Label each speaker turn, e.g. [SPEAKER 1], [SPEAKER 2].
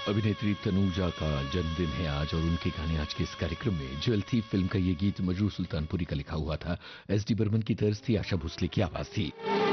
[SPEAKER 1] अभिनेत्री तनुजा का जन्मदिन है आज और उनके गाने आज के इस कार्यक्रम में। ज्वेल थी फिल्म का ये गीत मजरू सुल्तानपुरी का लिखा हुआ था। एस डी बर्मन की तर्ज थी, आशा भोसले की आवाज थी।